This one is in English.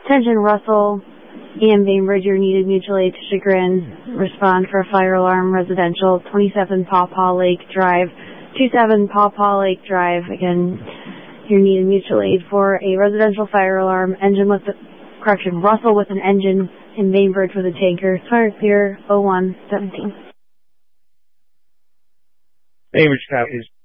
Attention Russell and Bainbridge, you're needed mutual aid to Chagrin. Respond for a fire alarm, residential, 27 Paw Paw Lake Drive. 27 Paw Paw Lake Drive. Again, you're needed mutual aid for a residential fire alarm. Russell with an engine and Bainbridge with a tanker. Fire clear, 0117. Bainbridge copies.